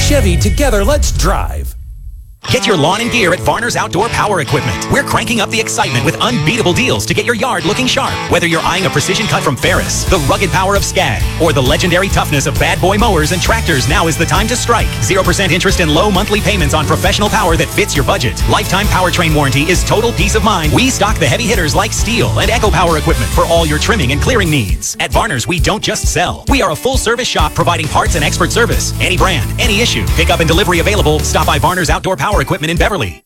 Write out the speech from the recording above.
Chevy, together, let's drive. Get your lawn and gear at Varner's Outdoor Power Equipment. We're cranking up the excitement with unbeatable deals to get your yard looking sharp. Whether you're eyeing a precision cut from Ferris, the rugged power of Skag, or the legendary toughness of Bad Boy mowers and tractors, now is the time to strike. 0% interest and low monthly payments on professional power that fits your budget. Lifetime powertrain warranty is total peace of mind. We stock the heavy hitters like Steel and Echo Power equipment for all your trimming and clearing needs. At Varner's, we don't just sell. We are a full-service shop providing parts and expert service. Any brand, any issue. Pickup and delivery available. Stop by Varner's Outdoor Power Equipment in Beverly.